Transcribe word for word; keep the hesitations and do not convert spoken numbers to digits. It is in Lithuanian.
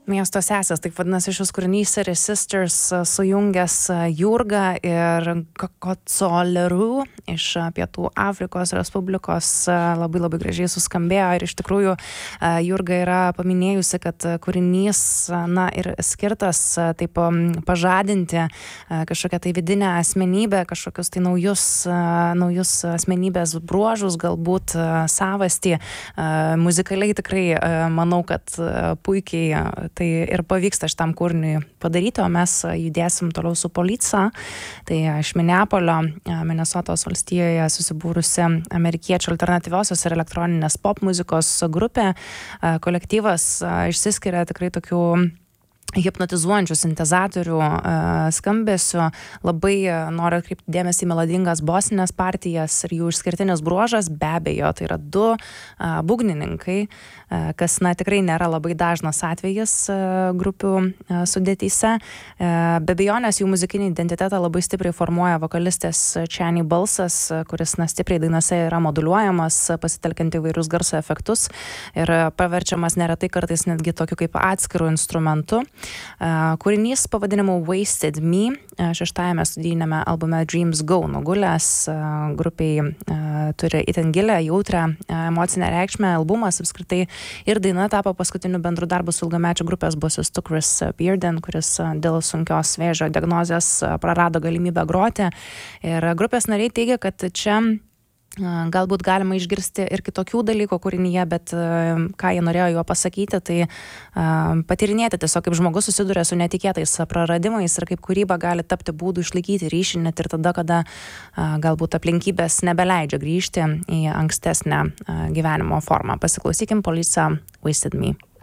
Miesto sesės, taip vadinasi šis kūrinys City Sisters sujungęs Jurgą ir Kocolerų iš Pietų Afrikos Respublikos labai labai gražiai suskambėjo ir iš tikrųjų Jurga yra paminėjusi, kad kūrinys na, ir skirtas taip pažadinti kažkokią tai vidinę asmenybę, kažkokius tai naujus, naujus asmenybės bruožus, galbūt savastį. Muzikaliai tikrai manau, kad puikiai tai ir pavyksta šitam kūriniui padaryti, o mes judėsim toliau su Polica. Tai iš Minneapolio, Minesotos valstijoje susibūrusi amerikiečių alternatyviosios ir elektroninės pop muzikos grupė. Kolektyvas išsiskiria tikrai tokių hipnotizuojančių sintezatorių skambesių. Labai noriu atkreipti dėmesį į melodingas bosinės partijas ir jų išskirtinis bruožas, be abejo, tai yra du būgnininkai, kas na, tikrai nėra labai dažnas atvejis grupių sudėtyse. Be abejonės jų muzikinį identitetą labai stipriai formuoja vokalistės Chani balsas, kuris na, stipriai dainose yra moduliuojamas, pasitelkiant įvairius garso efektus ir paverčiamas neretai kartais netgi tokiu kaip atskiru instrumentu. Kūrinys pavadinimu Wasted Me šeštajame studijinėme albume Dreams Go nugulęs. Grupiai turi itin gilią, jautrią emocinę reikšmę. Albumas apskritai ir daina tapo paskutiniu bendru darbu su ilgamečiu grupės bosistu Chris Bearden, kuris dėl sunkios vėžio diagnozės prarado galimybę groti. Ir grupės nariai teigia, kad čia galbūt galima išgirsti ir kitokių dalykų kūrinyje, bet ką jie norėjo juo pasakyti, tai patyrinėti tiesiog, kaip žmogus susiduria su netikėtais praradimais ir kaip kūryba gali tapti būdų išlaikyti ryšį net ir tada, kada galbūt aplinkybės nebeleidžia grįžti į ankstesnę gyvenimo formą. Pasiklausykim Polica Wasted Me.